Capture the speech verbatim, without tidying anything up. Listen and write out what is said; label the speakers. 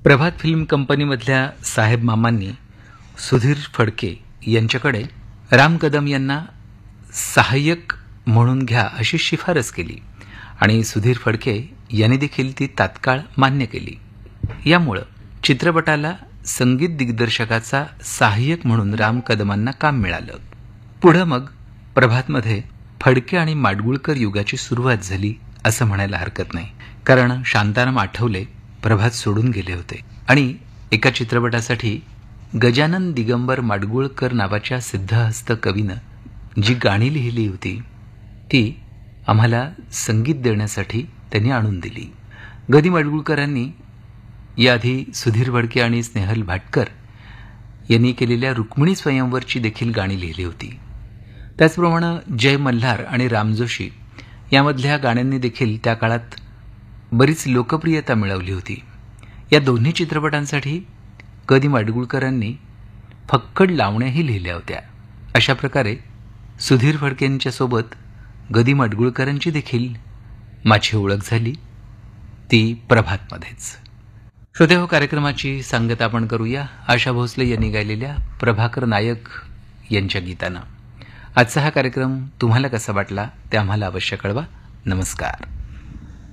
Speaker 1: प्रभात film कंपनीमधल्या साहेब मामांनी सुधीर फडके यांच्याकडे राम कदम यांना सहाय्यक म्हणून घ्या अशी शिफारस केली आणि सुधीर फडके यांनी देखील ती तात्काळ मान्य केली. यामुळे चित्रपटाला संगीत दिग्दर्शकाचा सहाय्यक म्हणून राम कदमांना काम मिळालं. पुढे मग प्रभातमध्ये फडके आणि माडगुळकर युगाची सुरुवात झाली असं म्हणायला हरकत नाही, कारण शांताराम आठवले प्रभात सोडून गेले होते आणि एका चित्रपटासाठी गजानन दिगंबर माडगुळकर नावाच्या सिद्धहस्त कवीनं जी गाणी लिहिली होती ती आम्हाला संगीत देण्यासाठी त्यांनी आणून दिली. गदी माडगुळकरांनी याआधी सुधीर फडके आणि स्नेहल भाटकर यांनी केलेल्या रुक्मिणी स्वयंवरची देखील गाणी लिहिली होती. त्याचप्रमाणे जय मल्हार आणि राम जोशी यामधल्या गाण्यांनी देखील त्या काळात बरीच लोकप्रियता मिळवली होती. या दोन्ही चित्रपटांसाठी गदी माडगुळकरांनी फक्कड लावण्याही लिहिल्या होत्या. अशा प्रकारे सुधीर फडकेंच्या सोबत गदी माडगुळकरांची देखील माझी ओळख झाली, ती प्रभातमध्येच. श्रोतेहो, कार्यक्रमाची सांगता आपण करूया आशा भोसले यांनी गायलेल्या प्रभाकर नायक यांच्या गीतानं. आजचा हा कार्यक्रम तुम्हाला कसा वाटला ते आम्हाला अवश्य कळवा. नमस्कार.